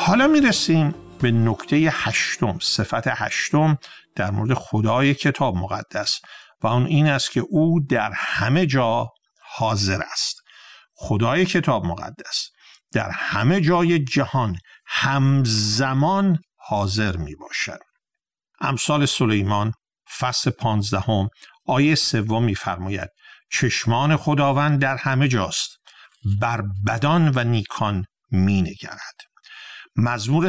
حالا میرسیم به نکته 8، صفت 8 در مورد خدای کتاب مقدس و اون این است که او در همه جا حاضر است. خدای کتاب مقدس در همه جای جهان همزمان حاضر می باشد. امثال سلیمان فصل 15 آیه 3 می فرماید چشمان خداوند در همه جاست، بر بدان و نیکان می نگرد. مزمور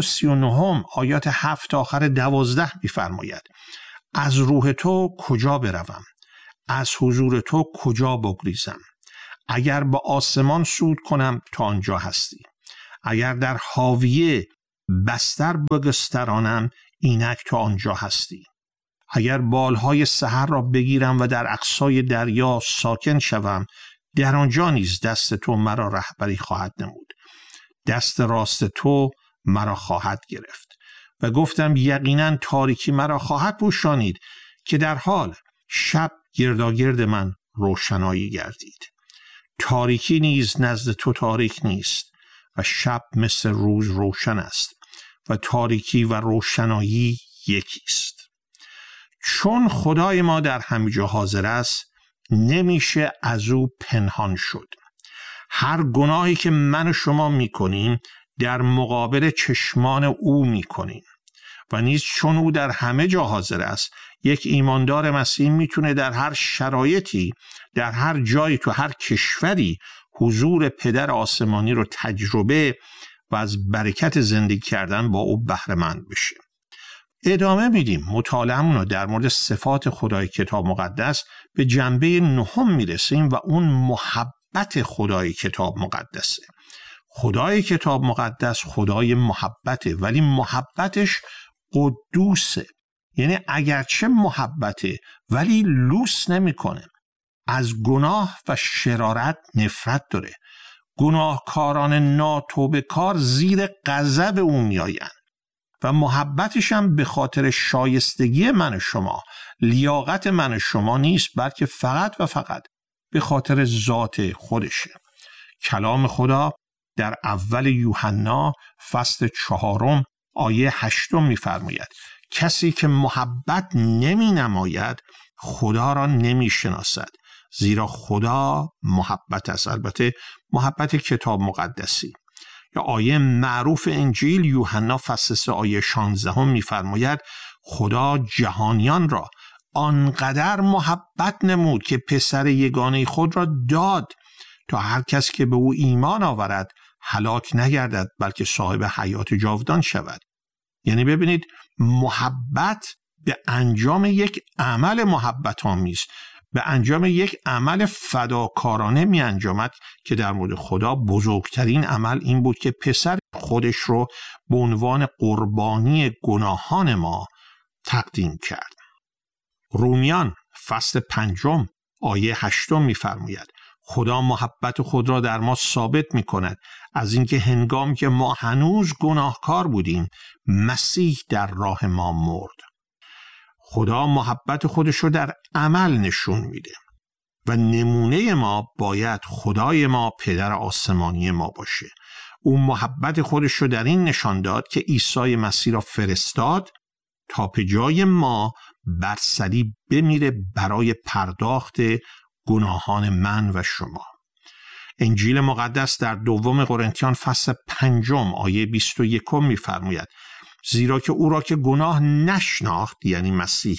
139 آیات 7 تا آخر 12 می فرماید از روح تو کجا بروم، از حضور تو کجا بگریزم. اگر به آسمان صعود کنم تا آنجا هستی، اگر در حاویه بستر بگسترانم اینک تو آنجا هستی. اگر بالهای سحر را بگیرم و در اقصای دریا ساکن شوم، در آنجا نیز دست تو مرا رهبری خواهد نمود، دست راست تو مرا خواهد گرفت. و گفتم یقینا تاریکی مرا خواهد پوشانید که در حال شب گرداگرد من روشنایی گردید. تاریکی نیز نزد تو تاریک نیست و شب مثل روز روشن است و تاریکی و روشنایی یکی است. چون خدای ما در همه جا حاضر است، نمیشه از او پنهان شد. هر گناهی که من و شما میکنیم در مقابل چشمان او میکنیم و نیز چون او در همه جا حاضر است، یک ایماندار مسیح میتونه در هر شرایطی، در هر جایی، تو هر کشوری حضور پدر آسمانی رو تجربه و از برکت زندگی کردن با او بهره مند بشه. ادامه میدیم مطالعه‌مون رو در مورد صفات خدای کتاب مقدس به جنبه 9 میرسیم و اون محبت خدای کتاب مقدسه. خدای کتاب مقدس خدای محبته، ولی محبتش قدوسه. یعنی اگرچه محبته ولی لوس نمیکنه. از گناه و شرارت نفرت داره. گناهکاران ناتوبه کار زیر غضب او میآیند و محبتش هم به خاطر شایستگی من و شما، لیاقت من و شما نیست، بلکه فقط و فقط به خاطر ذات خودشه. کلام خدا در اول یوحنا فصل 4 آیه 8 میفرماید کسی که محبت نمی نماید خدا را نمی شناسد، زیرا خدا محبت است. البته محبت کتاب مقدسی. یا آیه معروف انجیل یوحنا فصل 3 آیه 16 میفرماید خدا جهانیان را آنقدر محبت نمود که پسر یگانه خود را داد تا هر کس که به او ایمان آورد هلاک نگردد بلکه صاحب حیات جاودان شود. یعنی ببینید محبت به انجام یک عمل محبت آمیز، به انجام یک عمل فداکارانه می انجامد که در مورد خدا بزرگترین عمل این بود که پسر خودش رو به عنوان قربانی گناهان ما تقدیم کرد. رومیان فصل 5 آیه 8 می‌فرماید خدا محبت خود را در ما ثابت می کند از اینکه هنگام که ما هنوز گناهکار بودیم مسیح در راه ما مرد. خدا محبت خودش رو در عمل نشون میده و نمونه ما باید خدای ما پدر آسمانی ما باشه. او محبت خودش رو در این نشان داد که عیسی مسیح را فرستاد تا به جای ما بر صلیب بمیره برای پرداخت گناهان من و شما. انجیل مقدس در دوم قرنتیان فصل 5 آیه 21 میفرماید زیرا که او را که گناه نشناخت، یعنی مسیح،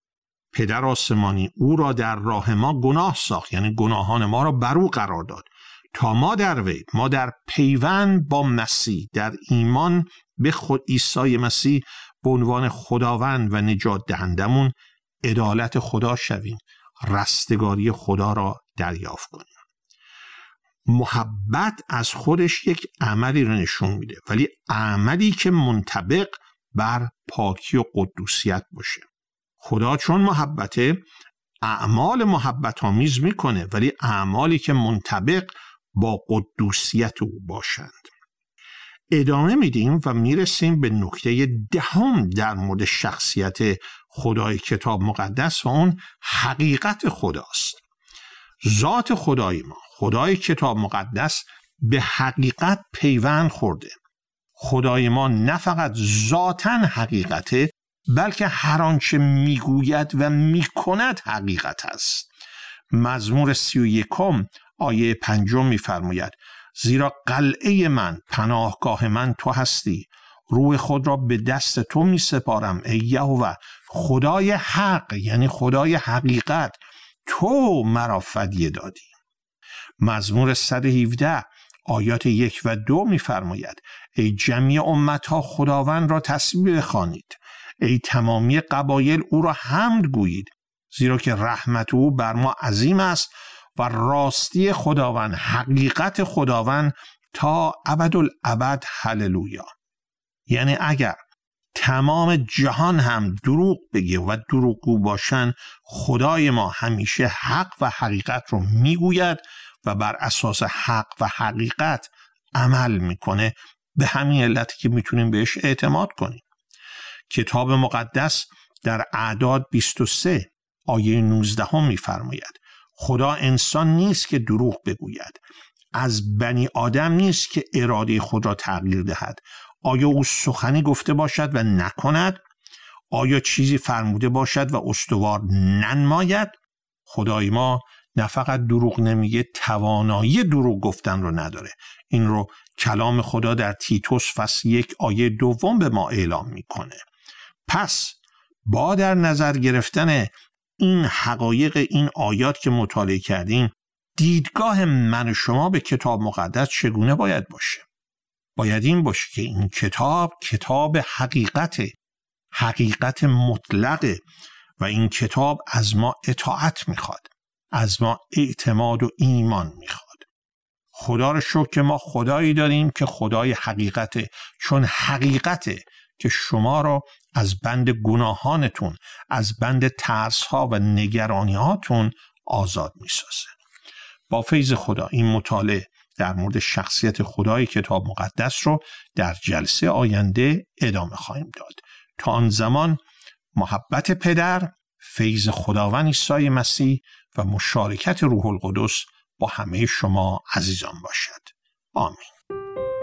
پدر آسمانی او را در راه ما گناه ساخت، یعنی گناهان ما را بر او قرار داد تا ما در وی، ما در پیوند با مسیح، در ایمان به خود عیسی مسیح به عنوان خداوند و نجات دهندمون عدالت خدا شویم، رستگاری خدا را دریافت کنیم. محبت از خودش یک عملی رو نشون میده، ولی عملی که منطبق بر پاکی و قدوسیت باشه. خدا چون محبته اعمال محبت آمیز میکنه، ولی اعمالی که منطبق با قدوسیت او باشند. ادامه میدیم و میرسیم به نکته 10 در مورد شخصیت خدای کتاب مقدس و اون حقیقت خداست. ذات خدای ما، خدای کتاب مقدس، به حقیقت پیوند خورده خدای ما نه فقط ذاتاً حقیقته، بلکه هر آنچه میگوید و میکند حقیقت است. مزمور 31 آیه 5 میفرماید: زیرا قلعه من، پناهگاه من تو هستی، روح خود را به دست تو می سپارم ای یهوه، خدای حق، یعنی خدای حقیقت، تو مرا فدیه دادی. مزمور 117 آیات 1 و 2 می فرماید: ای جمیع امتها خداوند را تسبیح خوانید، ای تمامی قبایل او را حمد گویید، زیرا که رحمت او بر ما عظیم است و راستی خداوند، حقیقت خداوند تا ابدالابد. هللویا. یعنی اگر تمام جهان هم دروغ بگه و دروغگو باشن، خدای ما همیشه حق و حقیقت رو میگوید و بر اساس حق و حقیقت عمل میکنه. به همین علتی که میتونیم بهش اعتماد کنیم. کتاب مقدس در اعداد 23 آیه 19 میفرماید: خدا انسان نیست که دروغ بگوید، از بنی آدم نیست که اراده خود را تغییر دهد. آیا او سخنی گفته باشد و نکند؟ آیا چیزی فرموده باشد و استوار ننماید؟ خدای ما نه فقط دروغ نمیگه، توانایی دروغ گفتن رو نداره. این رو کلام خدا در تیتوس فصل 1 آیه 2 به ما اعلام میکنه. پس با در نظر گرفتن این حقایق، این آیات که مطالعه کردیم، دیدگاه من و شما به کتاب مقدس چگونه باید باشه؟ باید این باشه که این کتاب حقیقت مطلقه و این کتاب از ما اطاعت میخواد، از ما اعتماد و ایمان میخواد. خدا رو شکر که ما خدایی داریم که خدای حقیقته، چون حقیقته که شما رو از بند گناهانتون، از بند ترس‌ها و نگرانی‌هاتون آزاد میسازه. با فیض خدا این مطالعه در مورد شخصیت خدای کتاب مقدس رو در جلسه آینده ادامه خواهیم داد. تا آن زمان محبت پدر، فیض خداوند عیسی مسیح و مشارکت روح القدس با همه شما عزیزان باشد. آمین.